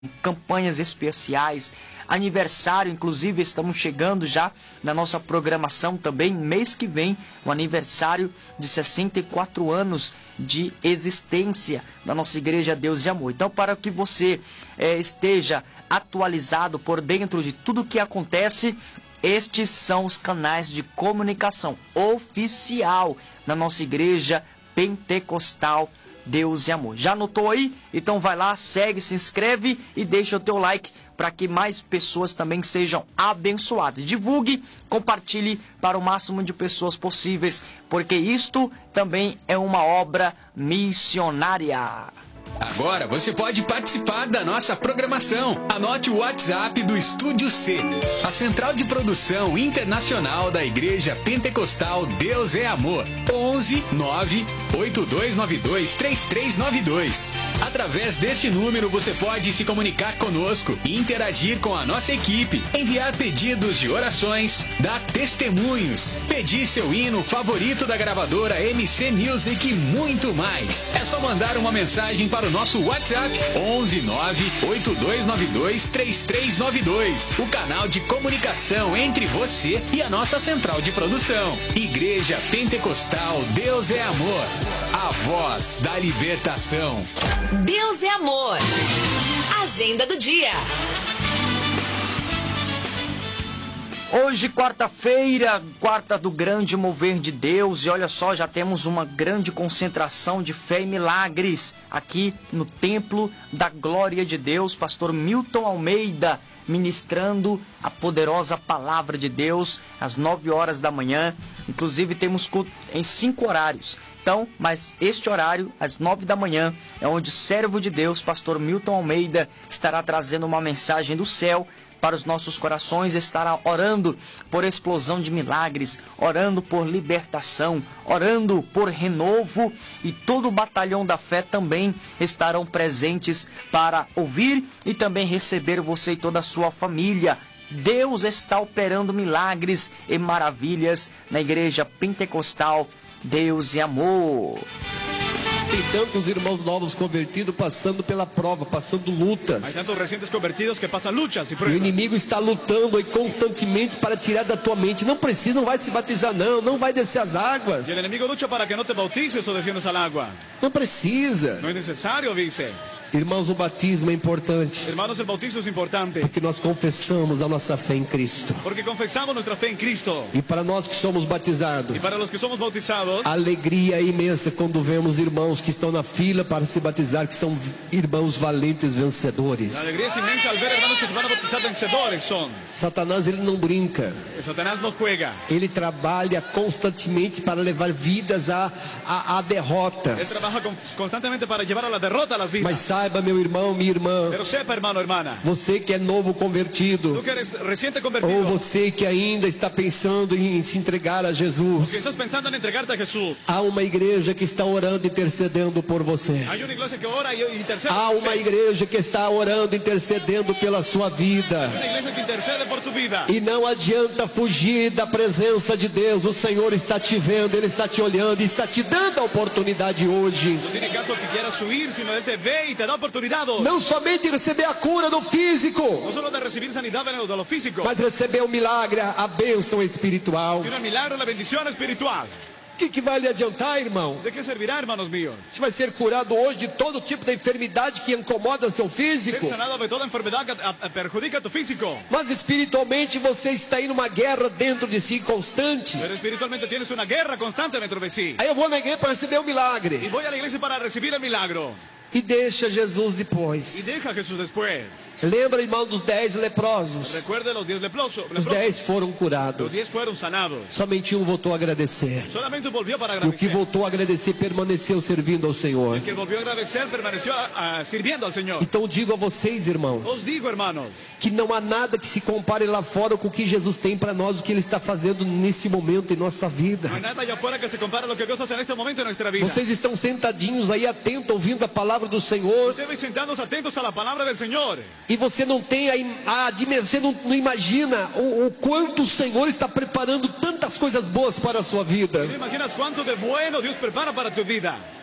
campanhas especiais, aniversário, inclusive estamos chegando já na nossa programação também, mês que vem, o aniversário de 64 anos de existência da nossa Igreja Deus e Amor. Então, para que você esteja atualizado por dentro de tudo que acontece, estes são os canais de comunicação oficial da nossa Igreja Pentecostal Deus e Amor. Já anotou aí? Então vai lá, segue, se inscreve e deixa o teu like para que mais pessoas também sejam abençoadas. Divulgue, compartilhe para o máximo de pessoas possíveis, porque isto também é uma obra missionária. Agora você pode participar da nossa programação. Anote o WhatsApp do Estúdio C, a central de produção internacional da Igreja Pentecostal Deus é Amor. 11 9 8292 3392. Através deste número você pode se comunicar conosco e interagir com a nossa equipe, enviar pedidos de orações, dar testemunhos, pedir seu hino favorito da gravadora MC Music e muito mais. É só mandar uma mensagem para o nosso WhatsApp 11 9 8292 3392. O canal de comunicação entre você e a nossa central de produção. Igreja Pentecostal Deus é Amor, a voz da libertação. Deus é Amor. Agenda do dia. Hoje, quarta-feira, quarta do grande mover de Deus, e olha só, já temos uma grande concentração de fé e milagres aqui no Templo da Glória de Deus. Pastor Milton Almeida ministrando a poderosa palavra de Deus às 9 horas da manhã. Inclusive temos culto em 5 horários. Então, mas este horário, às 9 da manhã, é onde o servo de Deus, pastor Milton Almeida, estará trazendo uma mensagem do céu para os nossos corações, estará orando por explosão de milagres, orando por libertação, orando por renovo, e todo o batalhão da fé também estarão presentes para ouvir e também receber você e toda a sua família. Deus está operando milagres e maravilhas na Igreja Pentecostal Deus e Amor. Tem tantos irmãos novos convertidos passando pela prova, passando lutas. Hay tantos recientes convertidos que pasan luchas y E o pruebas. inimigo está lutando aí constantemente para tirar da tua mente. Não precisa, não vai se batizar não, não vai descer as águas. Y el enemigo lucha para que no te bautices o desciendas al agua. Não precisa. No es necesario, dice. Irmãos, o batismo é importante, Hermanos, el bautismo es importante porque nós confessamos a nossa fé em Cristo. porque confesamos nuestra fe en Cristo. E para nós que somos batizados, Y para los que somos bautizados, a alegria é imensa quando vemos irmãos que estão na fila para se batizar, que são irmãos valentes vencedores. la alegría es inmensa al ver hermanos que se van a bautizar vencedores son. Satanás, ele não brinca. Satanás no juega. Ele trabalha constantemente para levar vidas a Él derrotas. trabaja constantemente para llevar a la derrota a las Mas vidas. saiba, meu irmão, minha irmã, Pero sepa, hermano, hermana, você que é novo tú convertido, que eres reciente ou convertido, você que ainda está pensando em se entregar a que Jesus, estás pensando en entregarte a Jesús, há uma igreja que está orando e intercedendo por você. hay una iglesia que ora y intercede. Há uma igreja que está orando e intercedendo pela sua vida. Una iglesia que intercede por tu vida. E não adianta fugir da presença de Deus. O Senhor está te vendo, Ele está te olhando e está te dando a oportunidade hoje. No tiene caso que quieras huir, sino Él te ve y te da oportunidad. Não somente receber a cura do físico, No solo de recibir sanidad de lo físico, mas receber o milagre, a bênção espiritual. sino el milagro, la bendición espiritual. O que vai lhe adiantar, irmão? ¿De qué servirá, hermanos míos? Você vai ser curado hoje de todo tipo de enfermidade que incomoda seu Ser físico, sanado de toda enfermedad que perjudica tu físico. mas espiritualmente você está em uma guerra dentro de si constante. Pero espiritualmente tienes una guerra constante dentro de sí. Aí eu vou na igreja para receber o Y milagre. voy a la iglesia para recibir el milagro. E deixa Jesus Y depois. deja a Jesús después. Lembra, irmão, dos 10 leprosos? Recuerde los 10 leprosos. Os 10 foram Los curados. 10 fueron sanados. Somente um voltou a agradecer. Solamente volvió para E o que agradecer. voltou a agradecer permaneceu servindo ao Senhor. El que volvió a agradecer permaneció sirviendo al Señor. Então digo a vocês, irmãos, Os digo, hermanos, que não há nada que se compare lá fora com o que Jesus tem para nós, o que Ele está fazendo nesse momento em nossa vida. no hay nada allá afuera que se compare a lo que Dios hace en este momento en nuestra vida. Vocês estão sentadinhos aí, atentos, ouvindo a palavra do Senhor, Ustedes sentados atentos a la palabra del Señor. e você não tem a dimensão, não imagina o quanto o Senhor está preparando tantas coisas boas para a sua vida. ¿Te imaginas cuánto de bueno Dios prepara para tu vida?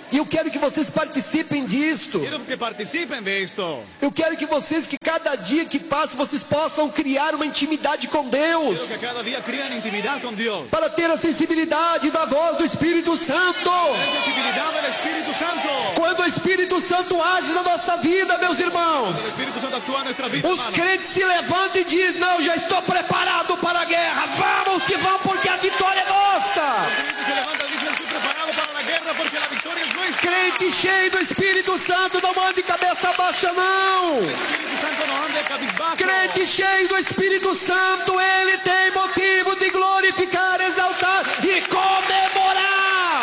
E eu quero que vocês participem disto. Quiero que participen de esto. Eu quero que vocês, que cada dia que passa, vocês possam criar uma intimidade com Deus. Quiero que cada día crean intimidad con Dios. Para ter a sensibilidade da voz do Espírito Santo. La sensibilidad del Espíritu Santo. Quando o Espírito Santo age na nossa vida, meus irmãos, El Espíritu Santo actúa en nuestra vida. os crentes se levantam e dizem: não, já estou preparado para a guerra. Vamos que vamos, porque a vitória é nossa. Se levanta y dice, estoy preparado para la guerra porque la victoria es nuestra. Crente cheio do Espírito Santo, não ande cabeça baixa, não. El Espíritu Santo no anda cabizbajo. Crente cheio do Espírito Santo, ele tem motivo de glorificar, exaltar e comemorar.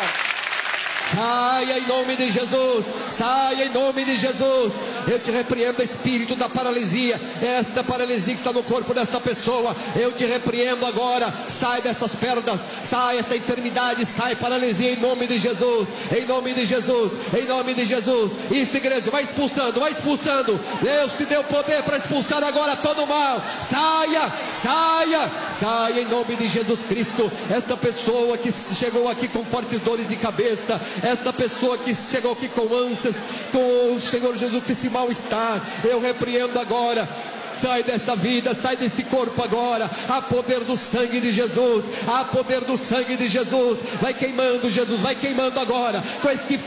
Saia em nome de Jesus, saia em nome de Jesus. Eu te repreendo, espírito da paralisia, esta paralisia que está no corpo desta pessoa, eu te repreendo agora. Sai dessas perdas, sai esta enfermidade, sai paralisia em nome de Jesus, em nome de Jesus, em nome de Jesus. Isso, igreja, vai expulsando, vai expulsando. Deus te deu poder para expulsar agora todo o mal. Saia, saia, saia em nome de Jesus Cristo. Esta pessoa que chegou aqui com fortes dores de cabeça, esta pessoa que chegou aqui com ânsias, com o Senhor Jesus, que esse mal-estar, eu repreendo agora. Sai dessa vida, sai desse corpo agora. Há poder do sangue de Jesus, há poder do sangue de Jesus. Vai queimando, Jesus, vai queimando agora. Com este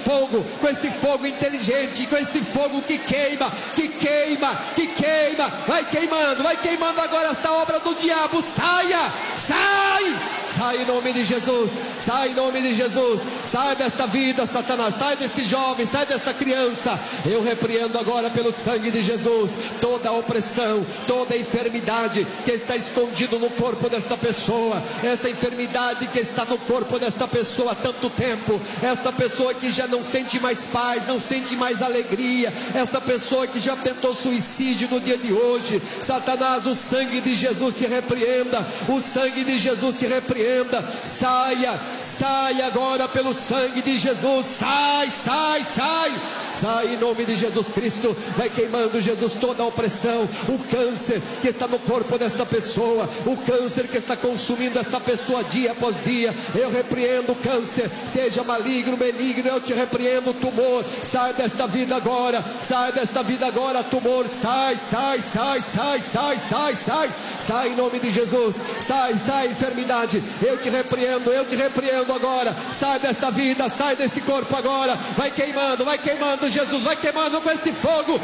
fogo inteligente, com este fogo que queima, que queima, que queima. Vai queimando agora esta obra do diabo. Saia, sai, sai em nome de Jesus, sai em nome de Jesus. Sai desta vida, Satanás, sai deste jovem, sai desta criança. Eu repreendo agora pelo sangue de Jesus toda a opressão, toda a enfermidade que está escondido no corpo desta pessoa, esta enfermidade que está no corpo desta pessoa há tanto tempo, esta pessoa que já não sente mais paz, não sente mais alegria, esta pessoa que já tentou suicídio no dia de hoje. Satanás, o sangue de Jesus te repreenda, o sangue de Jesus te repreenda. Saia, saia agora pelo sangue de Jesus. Sai, sai, sai, sai em nome de Jesus Cristo. Vai queimando, Jesus, toda a opressão, o câncer que está no corpo desta pessoa, o câncer que está consumindo esta pessoa dia após dia. Eu repreendo o câncer, seja maligno, benigno, eu te repreendo. Tumor, sai desta vida agora, sai desta vida agora, tumor, sai, sai, sai, sai, sai, sai, sai, sai em nome de Jesus. Sai, sai enfermidade, eu te repreendo agora. Sai desta vida, sai desse corpo agora. Vai queimando, Jesus, vai queimando com este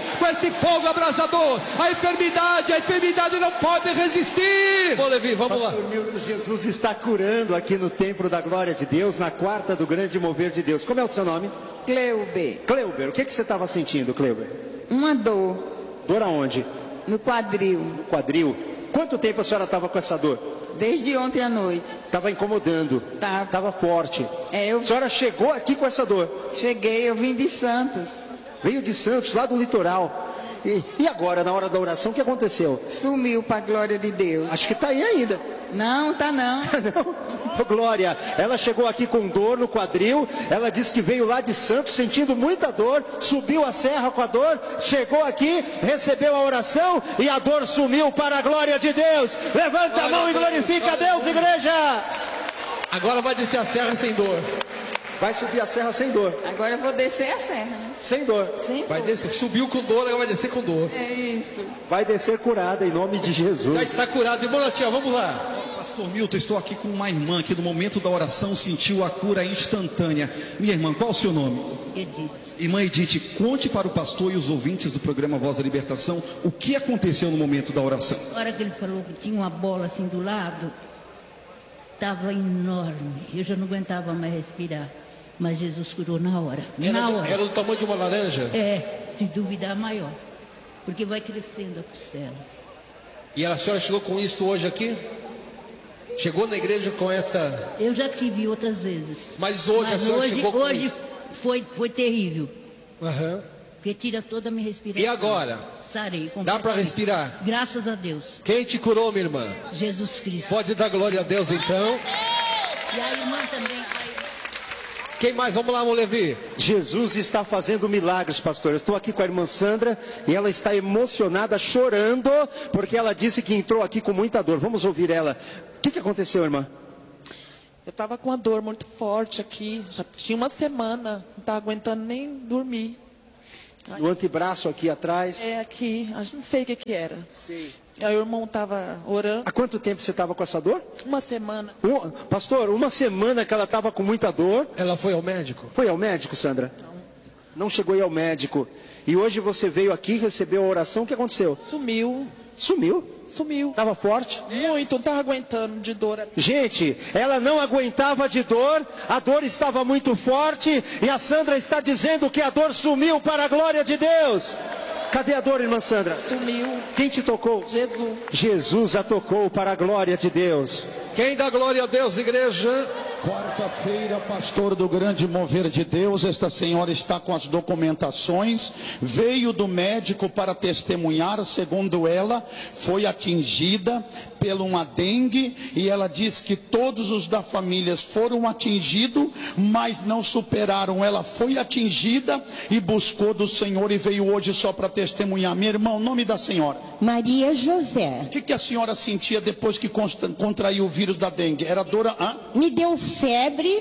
fogo abrasador. A enfermidade não pode resistir. Ô Levi, vamos lá. Pastor Milton, Jesus está curando aqui no Templo da Glória de Deus, na quarta do grande mover de Deus. Como é o seu nome? Cleuber. Cleuber, o que você estava sentindo, Cleuber? Uma dor Dor aonde? no quadril. No quadril. Quanto tempo a senhora estava com essa dor? Desde ontem à noite. Estava incomodando. Tá. Estava forte. Eu A senhora chegou aqui com essa dor. cheguei, eu vim de Santos. Veio de Santos, lá do litoral. E agora, na hora da oração, o que aconteceu? Sumiu para a glória de Deus. Acho que está aí ainda. Não, tá não. Não? Ô, Glória, ela chegou aqui com dor no quadril. Ela disse que veio lá de Santos sentindo muita dor. Subiu a serra com a dor. Chegou aqui, recebeu a oração e a dor sumiu para a glória de Deus. Levanta a mão e glorifica a Deus, igreja. Agora vai descer a serra sem dor. Vai subir a serra sem dor. Agora eu vou descer a serra, né? Sem dor. Sem Vai dor. descer, subiu com dor, agora vai descer com dor. É isso. Vai descer curada em nome de Já Jesus. está curado. Irmão Natiel, vamos lá. Pastor Milton, estou aqui com uma irmã que no momento da oração sentiu a cura instantânea. Minha irmã, qual o seu nome? Edith. Irmã Edith, conte para o pastor e os ouvintes do programa Voz da Libertação o que aconteceu no momento da oração. Na hora que ele falou que tinha uma bola assim do lado, estava enorme. Eu já não aguentava mais respirar. Mas Jesus curou na hora. Na hora. Era do tamanho de uma laranja? É, se duvidar, maior. Porque vai crescendo a costela. E a senhora chegou com isso hoje aqui? Chegou na igreja com essa... Eu já tive outras vezes. Mas hoje a senhora chegou com hoje isso? foi terrível. Aham. Porque tira toda a minha respiração. E agora? Sarei. Dá para respirar? Graças a Deus. Quem te curou, minha irmã? Jesus Cristo. Pode dar glória a Deus então. E a irmã também. Quem mais? Vamos lá, irmão Levi. Jesus está fazendo milagres, pastor. Eu estou aqui com a irmã Sandra e ela está emocionada, chorando, porque ela disse que entrou aqui com muita dor. Vamos ouvir ela. O que aconteceu, irmã? Eu estava com uma dor muito forte aqui, já tinha uma semana, não estava aguentando nem dormir. No antebraço aqui atrás? É, aqui, não sei o que era. Sim. Aí o irmão estava orando. Há quanto tempo você estava com essa dor? Uma semana. Pastor, uma semana que ela estava com muita dor. Ela foi ao médico? Foi ao médico, Sandra? Não chegou a ir ao médico. E hoje você veio aqui, recebeu a oração, o que aconteceu? Sumiu. Sumiu? Sumiu. Estava forte? Muito, não estava aguentando de dor. Gente, ela não aguentava de dor, a dor estava muito forte e a Sandra está dizendo que a dor sumiu para a glória de Deus. Cadê a dor, irmã Sandra? Sumiu. Quem te tocou? Jesus. Jesus a tocou para a glória de Deus. Quem dá glória a Deus, igreja? Quarta-feira, pastor do Grande Mover de Deus, esta senhora está com as documentações, veio do médico para testemunhar, segundo ela, foi atingida pela uma dengue, e ela diz que todos os da família foram atingidos, mas não superaram. Ela foi atingida e buscou do Senhor e veio hoje só para testemunhar. Minha irmã, o nome da senhora? Maria José. O que a senhora sentia depois que contraiu o vírus da dengue? Era dor? Me deu febre,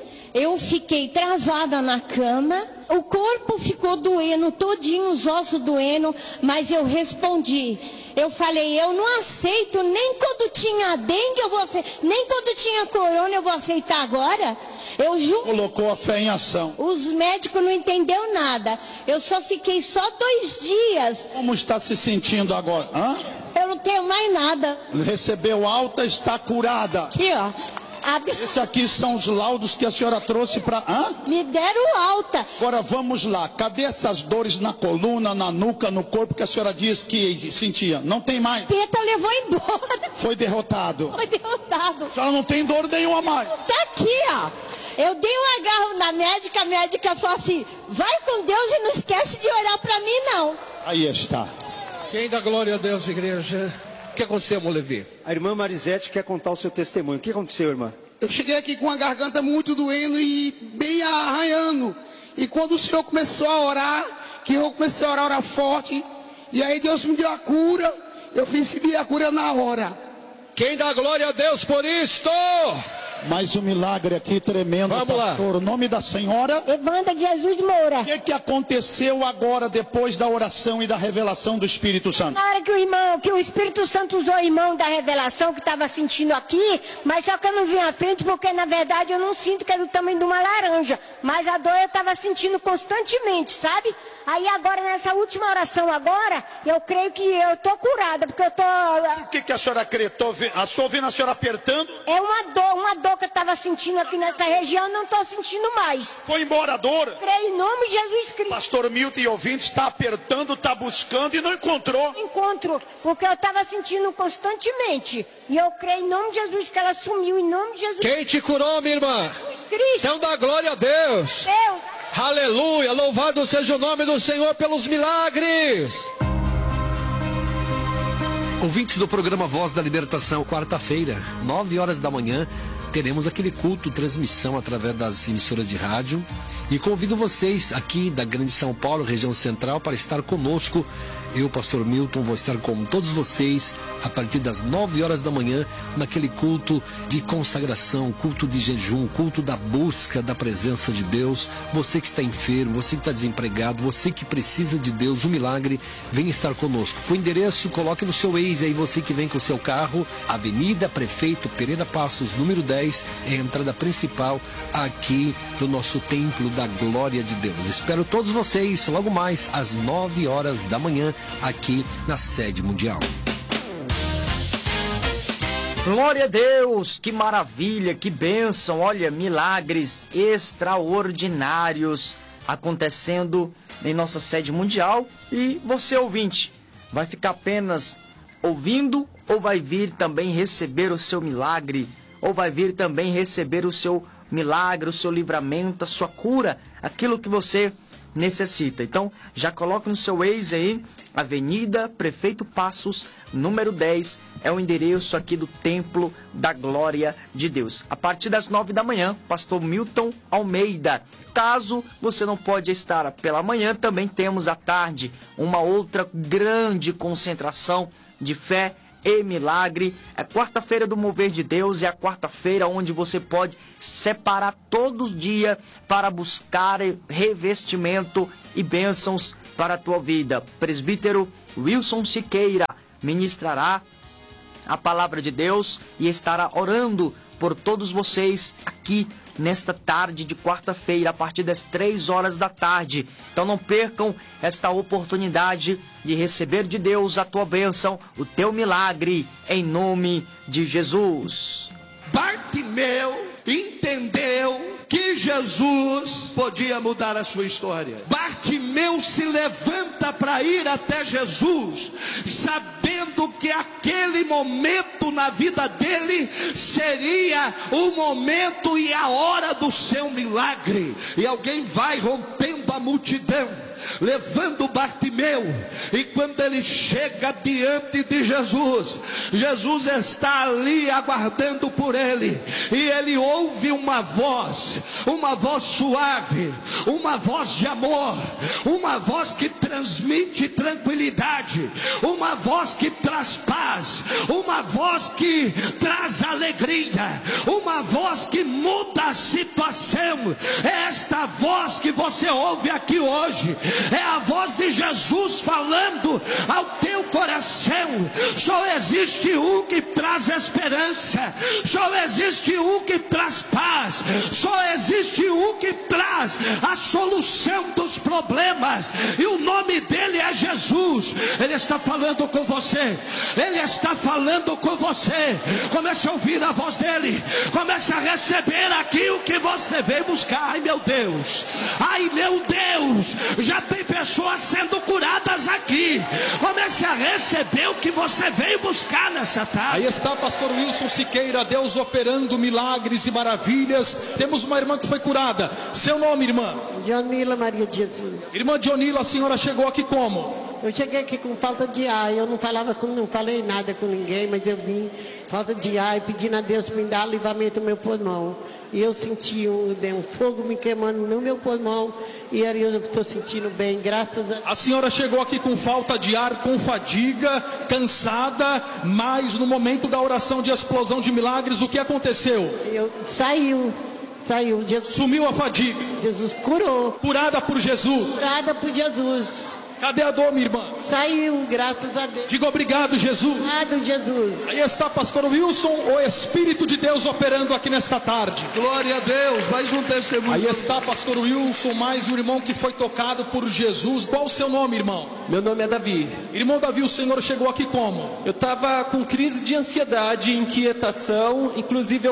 eu fiquei travada na cama, o corpo ficou doendo, todinho, os ossos doendo, mas eu respondi. Eu falei, eu não aceito, nem quando tinha dengue eu vou aceitar, nem quando tinha corona eu vou aceitar agora. Eu juro. Colocou a fé em ação. Os médicos não entenderam nada, eu só fiquei só 2 dias. Como está se sentindo agora? Eu não tenho mais nada. Recebeu alta, está curada. Aqui, ó. Esses aqui são os laudos que a senhora trouxe para... Me deram alta. Agora vamos lá. Cadê essas dores na coluna, na nuca, no corpo que a senhora diz que sentia? Não tem mais. Peta levou embora. Foi derrotado. Foi derrotado. A senhora não tem dor nenhuma mais. Tá aqui, ó. Eu dei um agarro na médica, a médica falou assim, vai com Deus e não esquece de orar para mim, não. Aí está. Quem dá glória a Deus, igreja? O que aconteceu, Molevi? A irmã Marisete quer contar o seu testemunho. O que aconteceu, irmã? Eu cheguei aqui com a garganta muito doendo e bem arranhando. E quando o Senhor começou a orar, que eu comecei a orar forte, e aí Deus me deu a cura, eu recebi a cura na hora. Quem dá glória a Deus por isto? Mais um milagre aqui tremendo, vamos pastor. Lá. O nome da senhora? Evandra Jesus Moura. O que aconteceu agora, depois da oração e da revelação do Espírito Santo? Na hora que o Espírito Santo usou o irmão da revelação, que estava sentindo aqui, mas só que eu não vi à frente, porque na verdade eu não sinto que é do tamanho de uma laranja. Mas a dor eu estava sentindo constantemente, sabe? Aí agora, nessa última oração agora, eu creio que eu estou curada, porque eu estou... O que a senhora crê? Estou ouvindo a senhora apertando? É uma dor que eu estava sentindo aqui nessa região, não estou sentindo mais. Foi embora a dor? Creio em nome de Jesus Cristo. Pastor Milton e ouvintes, está apertando, está buscando e não encontrou. Não encontro, porque eu estava sentindo constantemente. E eu creio em nome de Jesus que ela sumiu, em nome de Jesus. Quem te curou, minha irmã? Jesus Cristo. Então dá glória a Deus. Deus. Aleluia, louvado seja o nome do Senhor pelos milagres. Ouvintes do programa Voz da Libertação, quarta-feira, 9 horas da manhã, teremos aquele culto, transmissão através das emissoras de rádio. E convido vocês aqui da Grande São Paulo, região central, para estar conosco. Eu, pastor Milton, vou estar com todos vocês a partir das 9 horas da manhã, naquele culto de consagração, culto de jejum, culto da busca da presença de Deus. Você que está enfermo, você que está desempregado, você que precisa de Deus, um milagre, venha estar conosco. O endereço, coloque no seu Waze aí, você que vem com o seu carro, Avenida Prefeito Pereira Passos, número 10, é a entrada principal aqui do nosso Templo da Glória de Deus. Espero todos vocês logo mais às 9 horas da manhã, aqui na sede mundial. Glória a Deus, que maravilha, que bênção, olha, milagres extraordinários acontecendo em nossa sede mundial. E você, ouvinte, vai ficar apenas ouvindo ou vai vir também receber o seu milagre? Ou vai vir também receber o seu milagre, o seu livramento, a sua cura, aquilo que você necessita? Então, já coloca no seu Waze aí, Avenida Prefeito Passos, número 10, é o endereço aqui do Templo da Glória de Deus. A partir das 9 da manhã, pastor Milton Almeida. Caso você não pode estar pela manhã, também temos à tarde uma outra grande concentração de fé e milagre. É quarta-feira do Mover de Deus, é a quarta-feira onde você pode separar todos os dias para buscar revestimento e bênçãos para a tua vida. Presbítero Wilson Siqueira ministrará a palavra de Deus e estará orando por todos vocês aqui nesta tarde de quarta-feira, a partir das 3 horas da tarde. Então não percam esta oportunidade de receber de Deus a tua bênção, o teu milagre, em nome de Jesus. Bartimeu entendeu que Jesus podia mudar a sua história. Bartimeu se levanta para ir até Jesus, sabendo que aquele momento na vida dele seria o momento e a hora do seu milagre. E alguém vai rompendo a multidão, levando Bartimeu, e quando ele chega diante de Jesus, Jesus está ali aguardando por ele, e ele ouve uma voz suave, uma voz de amor, uma voz que transmite tranquilidade, uma voz que traz paz, uma voz que traz alegria, uma voz que muda a situação. É esta voz que você ouve aqui hoje, é a voz de Jesus falando ao teu coração. Só existe um que traz esperança, só existe um que traz paz, só existe um que traz a solução dos problemas, e o nome dele é Jesus. Ele está falando com você, ele está falando com você. Comece a ouvir a voz dele, comece a receber aqui o que você veio buscar. Ai meu Deus, ai meu Deus, já tem pessoas sendo curadas aqui. Comece a receber o que você veio buscar nessa tarde. Aí está pastor Wilson Siqueira, Deus operando milagres e maravilhas. Temos uma irmã que foi curada. Seu nome, irmã? Dionila Maria de Jesus. Irmã Dionila, a senhora chegou aqui como? Eu cheguei aqui com falta de ar. Eu não falei nada com ninguém, mas eu vim falta de ar e pedindo a Deus me dar livramento no meu pulmão. E eu senti um fogo me queimando no meu pulmão, e aí eu estou sentindo bem, graças a Deus. A senhora chegou aqui com falta de ar, com fadiga, cansada, mas no momento da oração de explosão de milagres, o que aconteceu? Saiu. Jesus, sumiu a fadiga. Jesus curou. Curada por Jesus. Curada por Jesus. Cadê a dor, minha irmã? Saiu, graças a Deus. Diga obrigado, Jesus. Obrigado, Jesus. Aí está pastor Wilson, o Espírito de Deus operando aqui nesta tarde. Glória a Deus, mais um testemunho. Aí está pastor Wilson, mais um irmão que foi tocado por Jesus. Qual o seu nome, irmão? Meu nome é Davi. Irmão Davi, o senhor chegou aqui como? Eu estava com crise de ansiedade, inquietação. Inclusive eu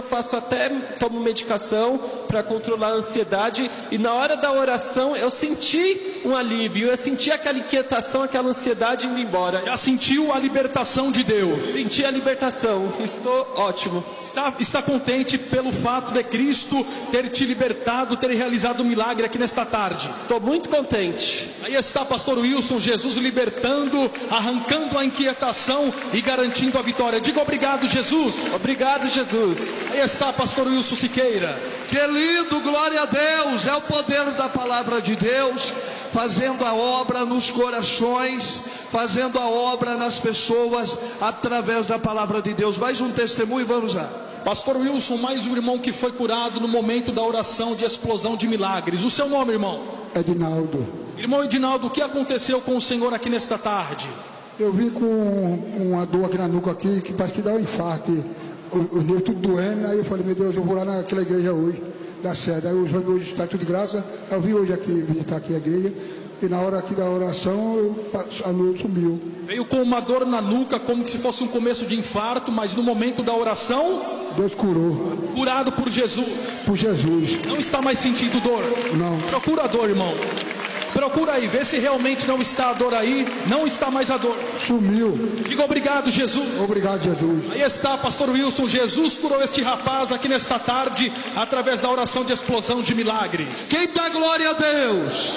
tomo medicação para controlar a ansiedade. E na hora da oração eu senti um alívio. Eu senti aquela inquietação, aquela ansiedade indo embora. Já sentiu a libertação de Deus? Senti a libertação. Estou ótimo. Está contente pelo fato de Cristo ter te libertado, ter realizado um milagre aqui nesta tarde? Estou muito contente. Aí está pastor Wilson, Jesus libertando, arrancando a inquietação e garantindo a vitória. Diga obrigado, Jesus. Obrigado, Jesus. Aí está pastor Wilson Siqueira. Querido, glória a Deus. É o poder da palavra de Deus fazendo a obra nos corações, fazendo a obra nas pessoas através da palavra de Deus. Mais um testemunho, vamos lá. Pastor Wilson, mais um irmão que foi curado no momento da oração de explosão de milagres. O seu nome, irmão? Edinaldo. Irmão Edinaldo, o que aconteceu com o senhor aqui nesta tarde? Eu vim com uma dor aqui na nuca aqui, que parece que dá um infarto. Os nervos tudo doendo, aí eu falei, meu Deus, eu vou lá naquela igreja hoje, dá certo. Aí hoje está tudo de graça, eu vim hoje aqui, visitar aqui a igreja, e na hora aqui da oração, a noite sumiu. Veio com uma dor na nuca, como se fosse um começo de infarto, mas no momento da oração, Deus curou. Curado por Jesus. Por Jesus. Não está mais sentindo dor? Não. Procura a dor, irmão. Procura aí, vê se realmente não está a dor aí. Não está mais a dor. Sumiu. Diga obrigado, Jesus. Obrigado, Jesus. Aí está, pastor Wilson. Jesus curou este rapaz aqui nesta tarde, através da oração de explosão de milagres. Quem dá glória a Deus?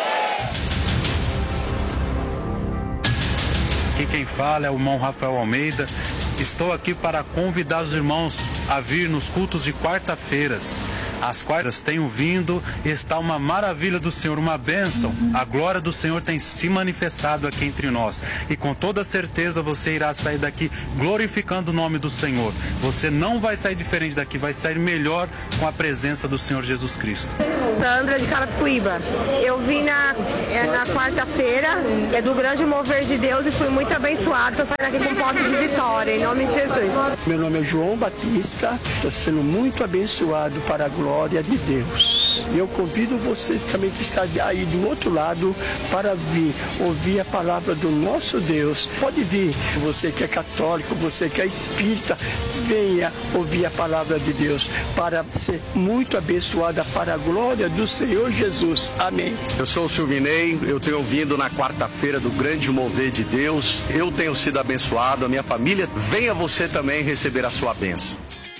Aqui quem fala é o irmão Rafael Almeida. Estou aqui para convidar os irmãos a vir nos cultos de quarta-feiras, As quartas tenho vindo, está uma maravilha do Senhor, uma bênção. A glória do Senhor tem se manifestado aqui entre nós. E com toda certeza você irá sair daqui glorificando o nome do Senhor. Você não vai sair diferente daqui, vai sair melhor com a presença do Senhor Jesus Cristo. Sandra de Carapicuíba. Eu vim na quarta-feira, é do Grande Mover de Deus e fui muito abençoado. Estou saindo aqui com posse de vitória, em nome de Jesus. Meu nome é João Batista, estou sendo muito abençoado para a glória de Deus. Eu convido vocês também que estão aí do outro lado para vir ouvir a palavra do nosso Deus. Pode vir, você que é católico, você que é espírita, venha ouvir a palavra de Deus para ser muito abençoada para a glória do Senhor Jesus. Amém. Eu sou o Silvinei, eu tenho vindo na quarta-feira do Grande Mover de Deus. Eu tenho sido abençoado, a minha família. Venha você também receber a sua bênção.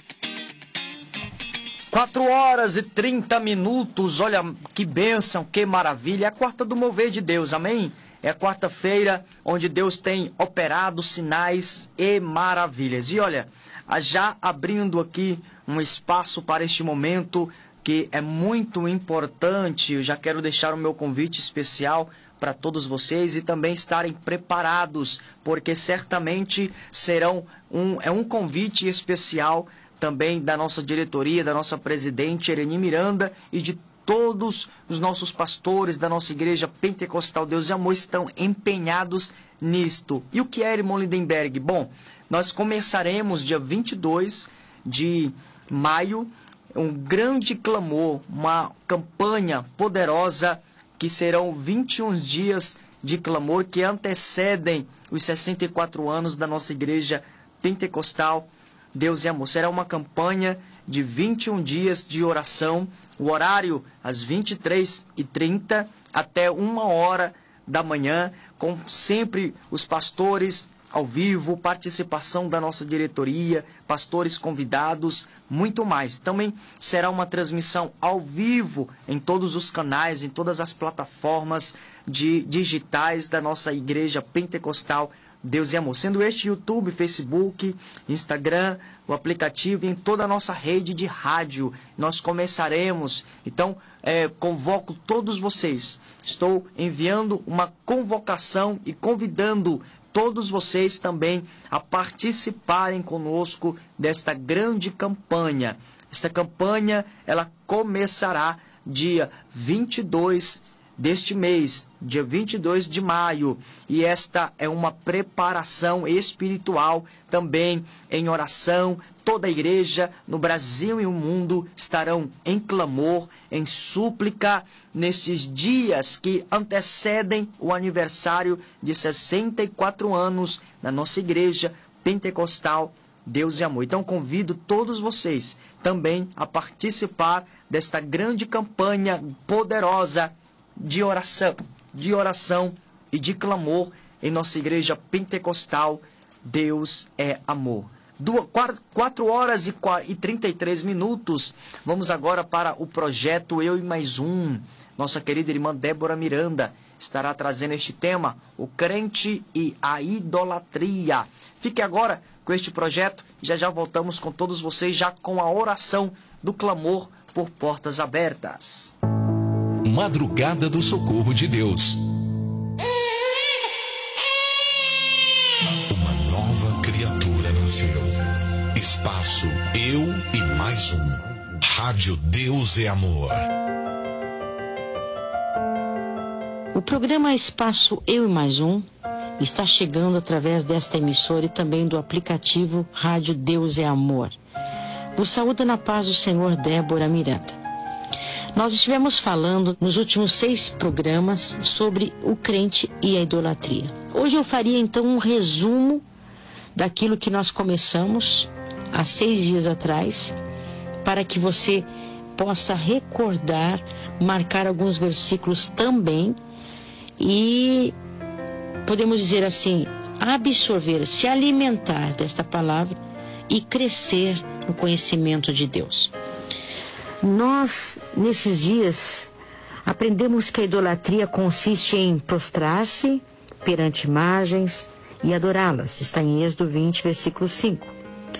4h30, olha que bênção, que maravilha. É a quarta do Mover de Deus, amém? É a quarta-feira onde Deus tem operado sinais e maravilhas. E olha, já abrindo aqui um espaço para este momento que é muito importante, eu já quero deixar o meu convite especial para todos vocês e também estarem preparados, porque certamente serão um convite especial também da nossa diretoria, da nossa presidente Ereni Miranda e de todos os nossos pastores da nossa igreja Pentecostal Deus e Amor estão empenhados nisto. E o que é, irmão Lindenberg? Bom, nós começaremos dia 22 de maio um grande clamor, uma campanha poderosa que serão 21 dias de clamor que antecedem os 64 anos da nossa igreja Pentecostal Deus e Amor. Será uma campanha de 21 dias de oração, o horário às 23h30 até 1h da manhã, com sempre os pastores ao vivo, participação da nossa diretoria, pastores convidados, muito mais. Também será uma transmissão ao vivo em todos os canais, em todas as plataformas digitais da nossa igreja Pentecostal Deus e Amor, sendo este YouTube, Facebook, Instagram, o aplicativo e em toda a nossa rede de rádio. Nós começaremos, então convoco todos vocês. Estou enviando uma convocação e convidando todos vocês também a participarem conosco desta grande campanha. Esta campanha, ela começará dia 22 deste mês, dia 22 de maio. E esta é uma preparação espiritual também em oração. Toda a igreja no Brasil e no mundo estarão em clamor, em súplica, nesses dias que antecedem o aniversário de 64 anos da nossa igreja Pentecostal Deus e Amor. Então convido todos vocês também a participar desta grande campanha poderosa de oração e de clamor em nossa igreja Pentecostal Deus é Amor. 4h33. Vamos agora para o projeto Eu e Mais Um. Nossa querida irmã Débora Miranda estará trazendo este tema, o crente e a idolatria. Fique agora com este projeto e já voltamos com todos vocês, já com a oração do clamor por portas abertas. Madrugada do Socorro de Deus. Uma nova criatura nasceu. Espaço Eu e Mais Um. Rádio Deus é Amor. O programa Espaço Eu e Mais Um está chegando através desta emissora e também do aplicativo Rádio Deus é Amor. Vos saúda na paz do Senhor Débora Miranda. Nós estivemos falando nos últimos 6 programas sobre o crente e a idolatria. Hoje eu faria então um resumo daquilo que nós começamos há 6 dias atrás, para que você possa recordar, marcar alguns versículos também e, podemos dizer assim, absorver, se alimentar desta palavra e crescer no conhecimento de Deus. Nós, nesses dias, aprendemos que a idolatria consiste em prostrar-se perante imagens e adorá-las. Está em Êxodo 20, versículo 5.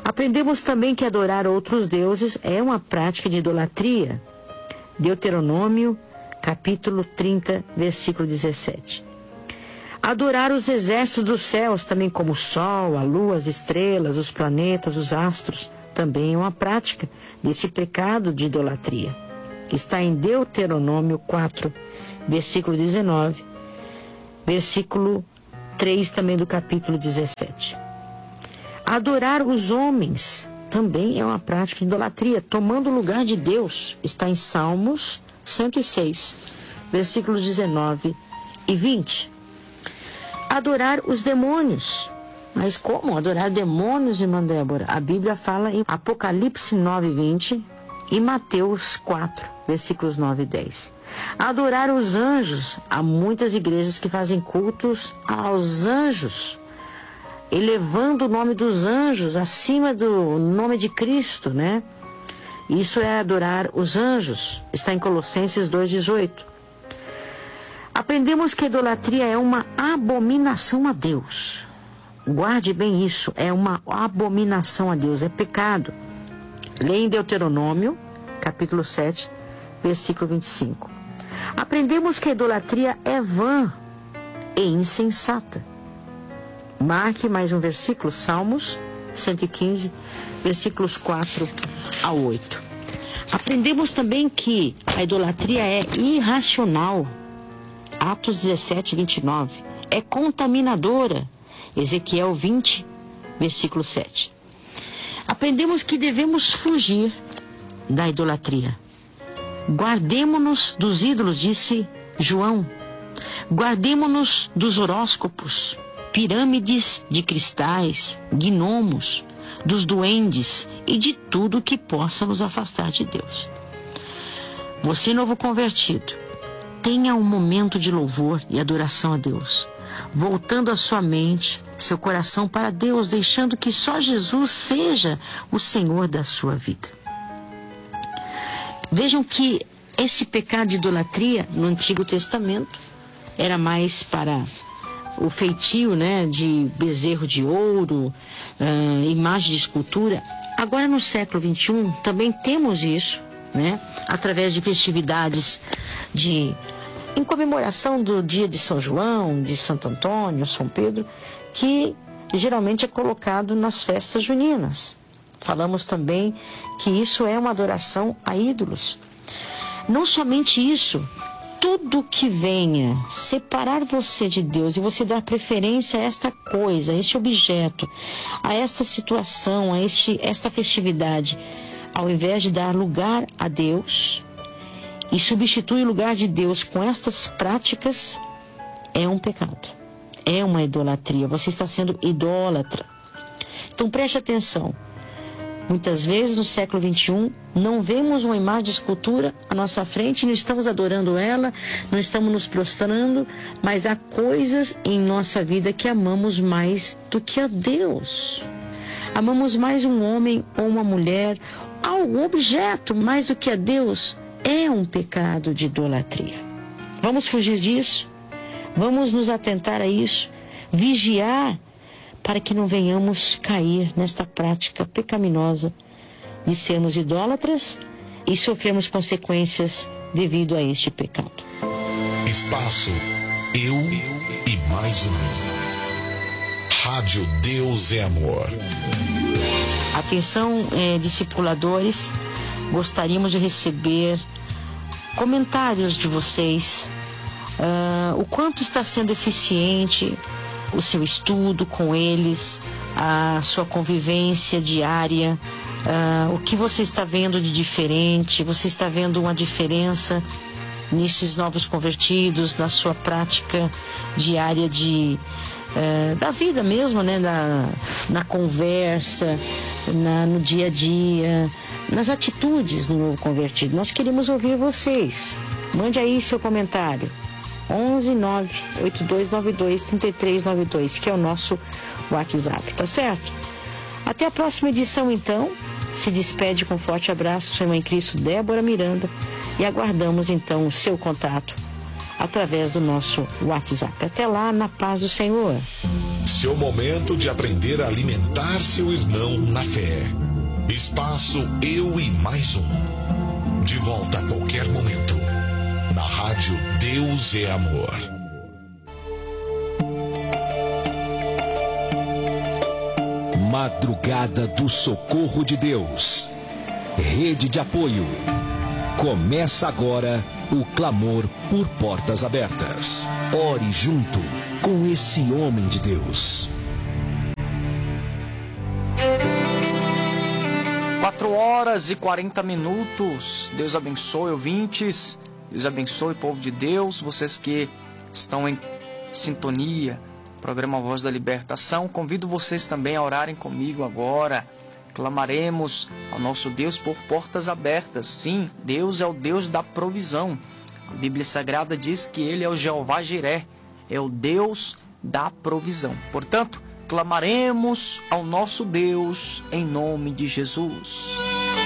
Aprendemos também que adorar outros deuses é uma prática de idolatria. Deuteronômio, capítulo 30, versículo 17. Adorar os exércitos dos céus, também como o sol, a lua, as estrelas, os planetas, os astros, também é uma prática desse pecado de idolatria, que está em Deuteronômio 4, versículo 19, versículo 3 também do capítulo 17. Adorar os homens também é uma prática de idolatria, tomando o lugar de Deus. Está em Salmos 106, versículos 19 e 20. Adorar os demônios. Mas como adorar demônios, irmã Débora? A Bíblia fala em Apocalipse 9, 20 e Mateus 4, versículos 9 e 10. Adorar os anjos. Há muitas igrejas que fazem cultos aos anjos, elevando o nome dos anjos acima do nome de Cristo, né? Isso é adorar os anjos. Está em Colossenses 2,18. Aprendemos que a idolatria é uma abominação a Deus. Guarde bem isso, é uma abominação a Deus, é pecado. Leia em Deuteronômio, capítulo 7, versículo 25. Aprendemos que a idolatria é vã e insensata. Marque mais um versículo, Salmos 115, versículos 4 a 8. Aprendemos também que a idolatria é irracional. Atos 17, 29. É contaminadora. Ezequiel 20, versículo 7. Aprendemos que devemos fugir da idolatria. Guardemo-nos dos ídolos, disse João. Guardemo-nos dos horóscopos, pirâmides de cristais, gnomos, dos duendes e de tudo que possa nos afastar de Deus. Você, novo convertido, tenha um momento de louvor e adoração a Deus, voltando a sua mente, seu coração para Deus, deixando que só Jesus seja o Senhor da sua vida. Vejam que esse pecado de idolatria no Antigo Testamento era mais para o feitio, né, de bezerro de ouro, imagem de escultura. Agora no século XXI também temos isso, né, através de festividades em comemoração do dia de São João, de Santo Antônio, São Pedro, que geralmente é colocado nas festas juninas. Falamos também que isso é uma adoração a ídolos. Não somente isso, tudo que venha separar você de Deus e você dar preferência a esta coisa, a este objeto, a esta situação, a esta festividade, ao invés de dar lugar a Deus e substitui o lugar de Deus com estas práticas, é um pecado, é uma idolatria. Você está sendo idólatra. Então preste atenção. Muitas vezes no século XXI não vemos uma imagem de escultura à nossa frente, não estamos adorando ela, não estamos nos prostrando, mas há coisas em nossa vida que amamos mais do que a Deus. Amamos mais um homem ou uma mulher, algum objeto mais do que a Deus. É um pecado de idolatria. Vamos fugir disso? Vamos nos atentar a isso? Vigiar para que não venhamos cair nesta prática pecaminosa de sermos idólatras e sofrermos consequências devido a este pecado. Espaço Eu e Mais Um. Rádio Deus é Amor. Atenção, discipuladores, gostaríamos de receber comentários de vocês. O quanto está sendo eficiente o seu estudo com eles, a sua convivência diária, o que você está vendo de diferente, você está vendo uma diferença nesses novos convertidos, na sua prática diária da vida mesmo, né? Na conversa, no dia a dia, nas atitudes do novo convertido. Nós queremos ouvir vocês. Mande aí seu comentário. 11 98292 3392, que é o nosso WhatsApp, tá certo? Até a próxima edição, então. Se despede com um forte abraço, sua irmã em Cristo, Débora Miranda, e aguardamos, então, o seu contato através do nosso WhatsApp. Até lá, na paz do Senhor. seu momento de aprender a alimentar seu irmão na fé. Espaço Eu e Mais Um. De volta a qualquer momento. Na rádio Deus é Amor. Madrugada do Socorro de Deus. Rede de apoio. Começa agora o clamor por portas abertas. Ore junto com esse homem de Deus. 4h40. Deus abençoe, ouvintes. Deus abençoe, povo de Deus. Vocês que estão em sintonia, programa Voz da Libertação. Convido vocês também a orarem comigo agora. Clamaremos ao nosso Deus por portas abertas. Sim, Deus é o Deus da provisão. A Bíblia Sagrada diz que Ele é o Jeová Jiré, é o Deus da provisão. Portanto, clamaremos ao nosso Deus em nome de Jesus.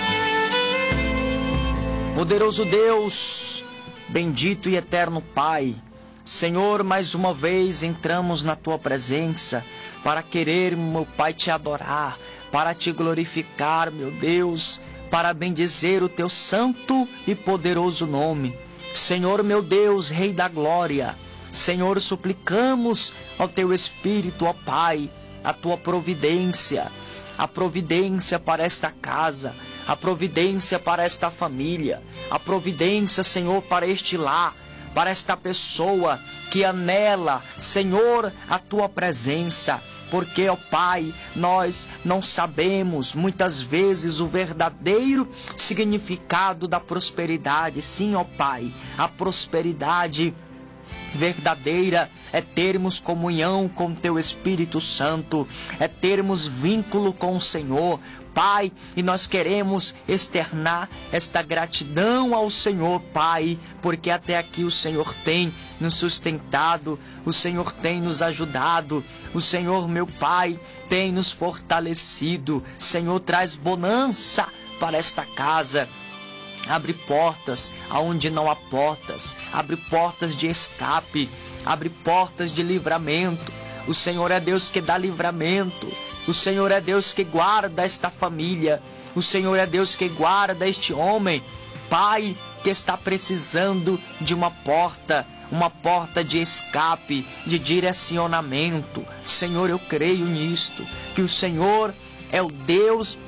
Poderoso Deus, bendito e eterno Pai, Senhor, mais uma vez entramos na Tua presença para querer, meu Pai, Te adorar, para Te glorificar, meu Deus, para bendizer o Teu santo e poderoso nome. Senhor, meu Deus, Rei da Glória, Senhor, suplicamos ao Teu Espírito, ó Pai, a Tua providência, a providência para esta casa, a providência para esta família, a providência, Senhor, para este lar, para esta pessoa que anela, Senhor, a Tua presença. Porque, ó Pai, nós não sabemos muitas vezes o verdadeiro significado da prosperidade. Sim, ó Pai, a prosperidade verdadeira é termos comunhão com Teu Espírito Santo, é termos vínculo com o Senhor, Pai, e nós queremos externar esta gratidão ao Senhor, Pai, porque até aqui o Senhor tem nos sustentado, o Senhor tem nos ajudado, o Senhor, meu Pai, tem nos fortalecido. Senhor, traz bonança para esta casa. Abre portas aonde não há portas, abre portas de escape, abre portas de livramento. O Senhor é Deus que dá livramento. O Senhor é Deus que guarda esta família. O Senhor é Deus que guarda este homem, Pai, que está precisando de uma porta de escape, de direcionamento. Senhor, eu creio nisto, que o Senhor é o Deus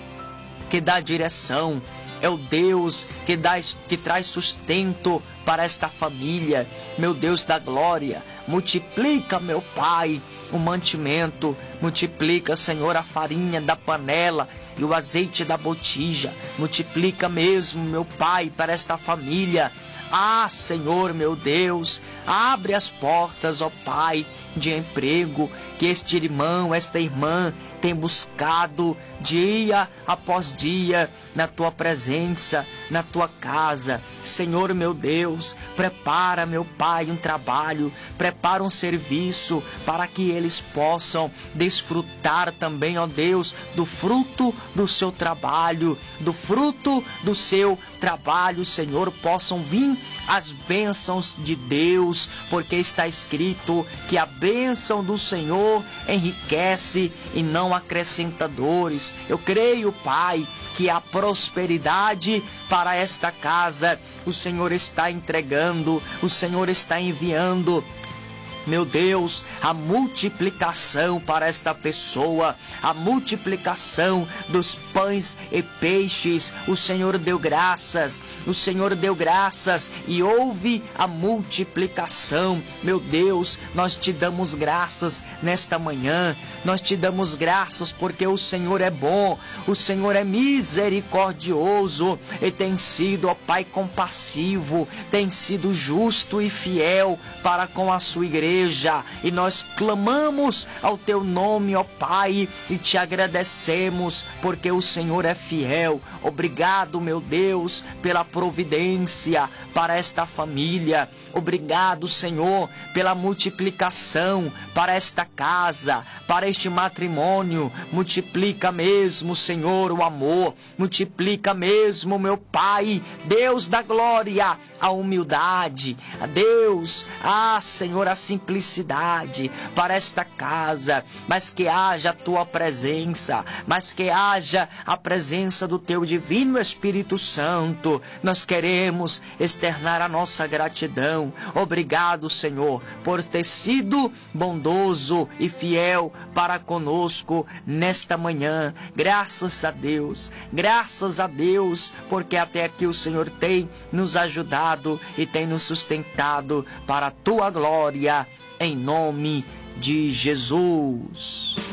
que dá direção, é o Deus que traz sustento para esta família. Meu Deus da glória, multiplica, meu Pai, o mantimento, multiplica, Senhor, a farinha da panela e o azeite da botija, multiplica mesmo, meu Pai, para esta família. Ah, Senhor, meu Deus, abre as portas, ó Pai, de emprego que este irmão, esta irmã tem buscado dia após dia na Tua presença, na Tua casa. Senhor, meu Deus, prepara, meu Pai, um trabalho, prepara um serviço para que eles possam desfrutar também, ó Deus, do fruto do seu trabalho, do fruto do seu trabalho, Senhor, possam vir as bênçãos de Deus, porque está escrito que a bênção do Senhor enriquece e não acrescenta dores. Eu creio, Pai, que a prosperidade para esta casa o Senhor está entregando, o Senhor está enviando. Meu Deus, a multiplicação para esta pessoa, a multiplicação dos pães e peixes. O Senhor deu graças, o Senhor deu graças e houve a multiplicação. Meu Deus, nós Te damos graças nesta manhã, nós Te damos graças porque o Senhor é bom, o Senhor é misericordioso e tem sido, ó Pai, compassivo, tem sido justo e fiel para com a Sua igreja. E nós clamamos ao Teu nome, ó Pai, e Te agradecemos porque o Senhor é fiel. Obrigado, meu Deus, pela providência para esta família. Obrigado, Senhor, pela multiplicação para esta casa, para este matrimônio. Multiplica mesmo, Senhor, o amor. Multiplica mesmo, meu Pai, Deus da glória, a humildade. Deus, Senhor, a simplicidade. para esta casa, mas que haja a tua presença, mas que haja a presença do teu divino Espírito Santo. Nós queremos externar a nossa gratidão. Obrigado, Senhor, por ter sido bondoso e fiel para conosco nesta manhã. Graças a Deus, porque até aqui o Senhor tem nos ajudado e tem nos sustentado para a tua glória, em nome de Jesus.